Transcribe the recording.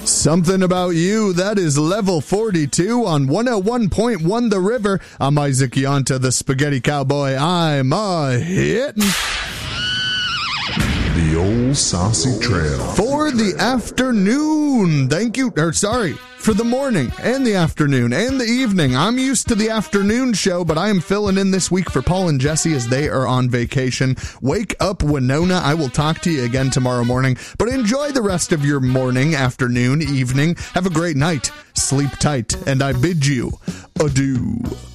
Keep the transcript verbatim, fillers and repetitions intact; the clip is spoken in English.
Something About You, that is level forty-two on one oh one point one The River. I'm Isaac Yonta, the Spaghetti Cowboy. I'm a hittin'. The Old Saucy Trail. For the afternoon. Thank you. Or sorry, for the morning and the afternoon and the evening. I'm used to the afternoon show, but I am filling in this week for Paul and Jesse as they are on vacation. Wake up, Winona. I will talk to you again tomorrow morning, but enjoy the rest of your morning, afternoon, evening. Have a great night. Sleep tight, and I bid you adieu.